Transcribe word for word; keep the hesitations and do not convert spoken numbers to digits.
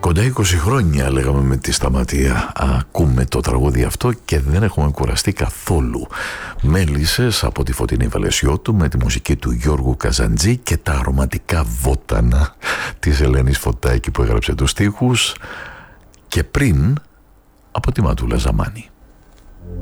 Κοντά είκοσι χρόνια λέγαμε με τη Σταματία ακούμε το τραγούδι αυτό και δεν έχουμε κουραστεί καθόλου. Μέλισσες από τη Φωτεινή Βαλεσιώτου με τη μουσική του Γιώργου Καζαντζή και τα αρωματικά βότανα της Ελένης Φωτάκη που έγραψε τους στίχους, και πριν από τη Ματούλα Ζαμάνη.